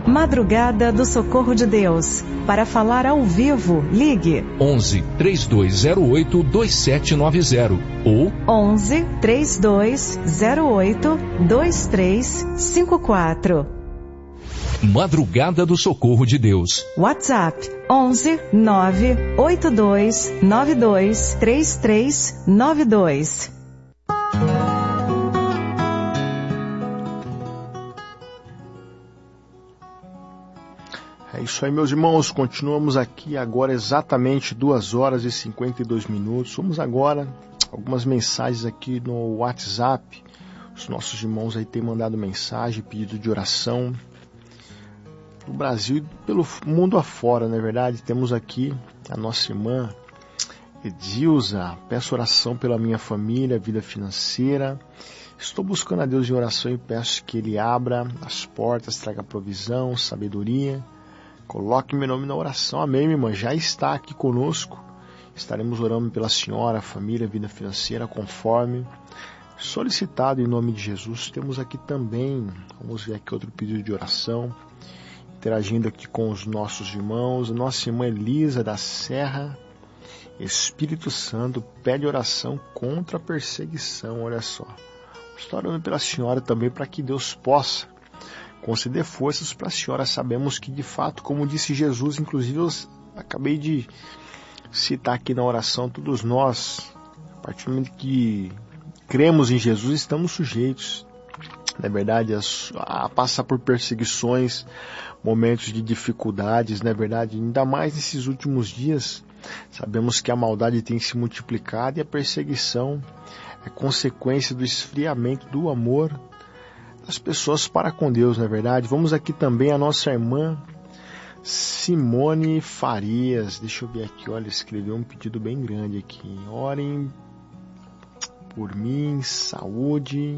Madrugada do Socorro de Deus. Para falar ao vivo, ligue 11 3208 2790 ou 11 3208 2354. Madrugada do Socorro de Deus. WhatsApp 11 982 92 3392. É isso aí, meus irmãos, continuamos aqui agora exatamente 2 horas e 52 minutos. Vamos agora algumas mensagens aqui no WhatsApp. Os nossos irmãos aí têm mandado mensagem, pedido de oração no Brasil e pelo mundo afora, não é verdade? Temos aqui a nossa irmã Edilza: peço oração pela minha família, vida financeira. Estou buscando a Deus em oração e peço que Ele abra as portas, traga provisão, sabedoria. Coloque meu nome na oração. Amém, minha irmã. Já está aqui conosco. Estaremos orando pela senhora, família, vida financeira, conforme solicitado em nome de Jesus. Temos aqui também, vamos ver aqui outro pedido de oração, interagindo aqui com os nossos irmãos. Nossa irmã Elisa da Serra, Espírito Santo, pede oração contra a perseguição. Olha só. Estou orando pela senhora também para que Deus possa conceder forças para a senhora. Sabemos que, de fato, como disse Jesus, inclusive eu acabei de citar aqui na oração, todos nós, a partir do momento que cremos em Jesus, estamos sujeitos, na verdade, a passar por perseguições, momentos de dificuldades, na verdade, ainda mais nesses últimos dias. Sabemos que a maldade tem se multiplicado e a perseguição é consequência do esfriamento do amor das pessoas para com Deus, não é verdade? Vamos aqui também a nossa irmã Simone Farias. Deixa eu ver aqui, olha, escreveu um pedido bem grande aqui. Orem por mim, saúde,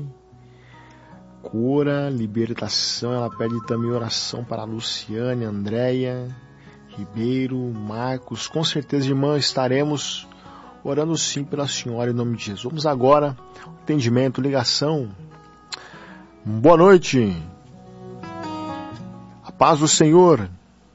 cura, libertação. Ela pede também oração para a Luciane, Andréia Ribeiro, Marcos. Com certeza, irmã, estaremos orando sim pela senhora em nome de Jesus. Vamos agora, atendimento, ligação. Boa noite. A paz do Senhor.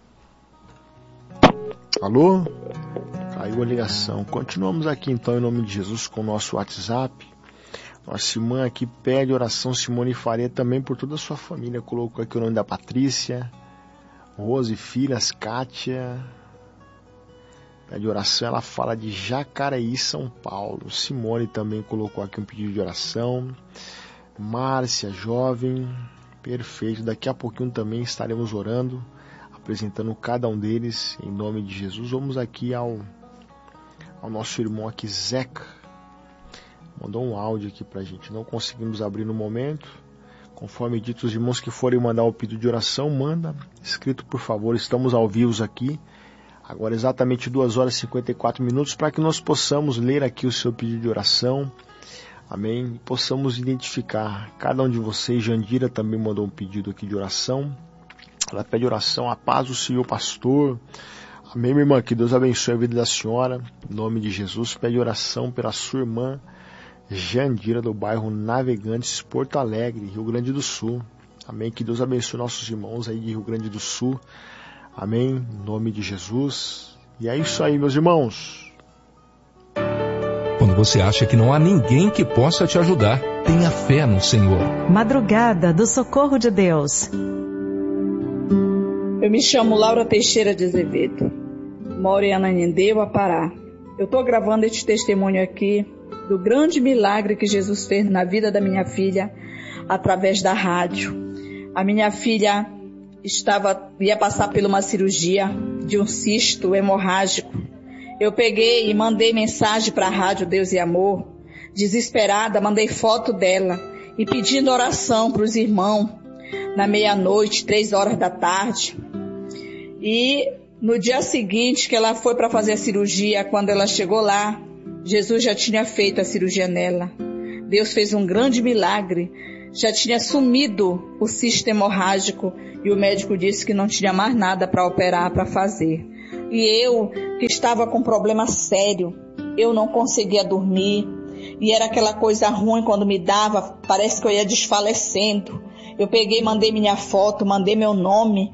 Alô? Caiu a ligação. Continuamos aqui então em nome de Jesus com o nosso WhatsApp. Nossa irmã aqui pede oração, Simone Faria, também por toda a sua família. Colocou aqui o nome da Patrícia, Rose, filhas, Kátia. Pede oração, ela fala de Jacareí, São Paulo. Simone também colocou aqui um pedido de oração. Márcia, jovem, perfeito. Daqui a pouquinho também estaremos orando, apresentando cada um deles em nome de Jesus. Vamos aqui ao nosso irmão aqui, Zeca. Mandou um áudio aqui pra gente. Não conseguimos abrir no momento. Conforme dito, os irmãos que forem mandar o pedido de oração, manda. Escrito, por favor, estamos ao vivo aqui. Agora exatamente 2 horas e 54 minutos, para que nós possamos ler aqui o seu pedido de oração. Amém. E possamos identificar cada um de vocês. Jandira também mandou um pedido aqui de oração. Ela pede oração, a paz do Senhor, pastor. Amém, minha irmã. Que Deus abençoe a vida da senhora. Em nome de Jesus, pede oração pela sua irmã Jandira, do bairro Navegantes, Porto Alegre, Rio Grande do Sul. Amém. Que Deus abençoe nossos irmãos aí de Rio Grande do Sul. Amém. Em nome de Jesus. E é isso aí, meus irmãos. Quando você acha que não há ninguém que possa te ajudar, tenha fé no Senhor. Madrugada do Socorro de Deus. Eu me chamo Laura Teixeira de Azevedo, moro em Ananindeua, Pará. Eu estou gravando este testemunho aqui do grande milagre que Jesus fez na vida da minha filha através da rádio. A minha filha ia passar por uma cirurgia de um cisto hemorrágico. Eu peguei e mandei mensagem para a rádio Deus e Amor, desesperada, mandei foto dela e pedindo oração para os irmãos na meia-noite, 3 horas da tarde. E no dia seguinte que ela foi para fazer a cirurgia, quando ela chegou lá, Jesus já tinha feito a cirurgia nela. Deus fez um grande milagre, já tinha sumido o cisto hemorrágico e o médico disse que não tinha mais nada para operar, para fazer. E eu, que estava com problema sério, eu não conseguia dormir. E era aquela coisa ruim quando me dava, parece que eu ia desfalecendo. Eu peguei, mandei minha foto, mandei meu nome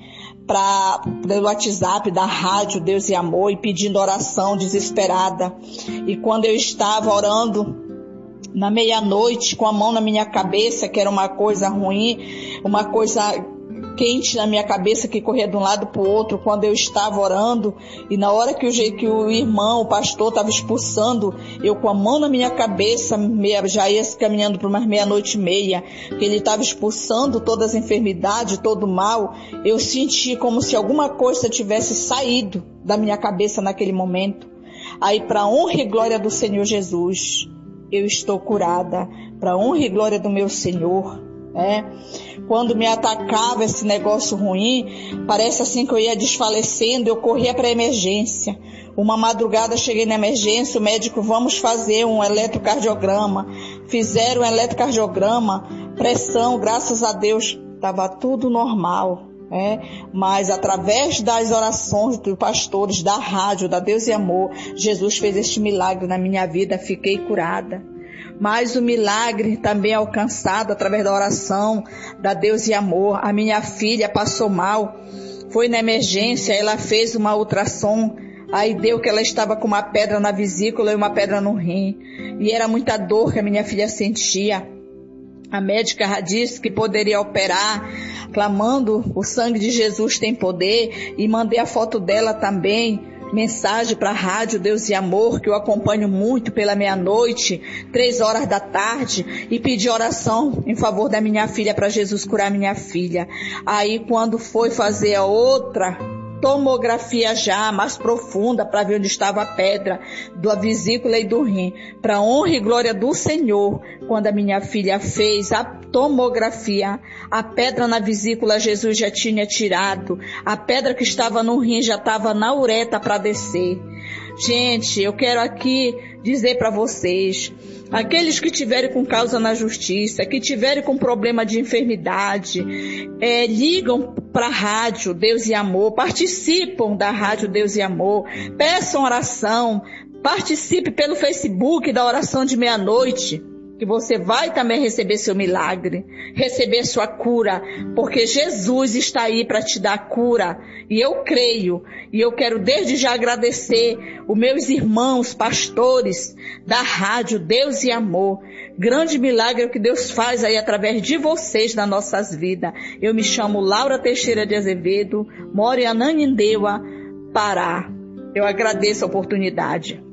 pelo WhatsApp da rádio Deus e Amor e pedindo oração desesperada. E quando eu estava orando na meia-noite com a mão na minha cabeça, que era uma coisa ruim, uma coisa quente na minha cabeça que corria de um lado para o outro, quando eu estava orando, e na hora que o irmão, o pastor estava expulsando, eu com a mão na minha cabeça, já ia caminhando para umas 00:30, que ele estava expulsando todas as enfermidades, todo o mal, eu senti como se alguma coisa tivesse saído da minha cabeça naquele momento. Aí, para a honra e glória do Senhor Jesus, eu estou curada, para a honra e glória do meu Senhor. Quando me atacava esse negócio ruim, parece assim que eu ia desfalecendo, eu corria para a emergência. Uma madrugada cheguei na emergência, o médico, vamos fazer um eletrocardiograma. Fizeram um eletrocardiograma, pressão, graças a Deus, estava tudo normal. Mas através das orações dos pastores, da rádio, da Deus e Amor, Jesus fez este milagre na minha vida, fiquei curada. Mas o milagre também é alcançado através da oração da Deus e Amor. A minha filha passou mal, foi na emergência, ela fez uma ultrassom, aí deu que ela estava com uma pedra na vesícula e uma pedra no rim. E era muita dor que a minha filha sentia. A médica disse que poderia operar, clamando, o sangue de Jesus tem poder, e mandei a foto dela também, mensagem para a rádio Deus e Amor, que eu acompanho muito pela meia-noite, 3h da tarde, e pedi oração em favor da minha filha, para Jesus curar minha filha. Aí quando foi fazer a outra tomografia já mais profunda para ver onde estava a pedra da vesícula e do rim, para honra e glória do Senhor, quando a minha filha fez a tomografia, a pedra na vesícula Jesus já tinha tirado, a pedra que estava no rim já estava na uretra para descer. Gente, eu quero aqui dizer para vocês, aqueles que tiverem com causa na justiça, que tiverem com problema de enfermidade, ligam para a rádio Deus e Amor, participam da rádio Deus e Amor, peçam oração, participe pelo Facebook da oração de meia-noite, que você vai também receber seu milagre, receber sua cura, porque Jesus está aí para te dar cura, e eu creio, e eu quero desde já agradecer os meus irmãos pastores da rádio Deus e Amor, grande milagre que Deus faz aí através de vocês nas nossas vidas. Eu me chamo Laura Teixeira de Azevedo, moro em Ananindeua, Pará. Eu agradeço a oportunidade.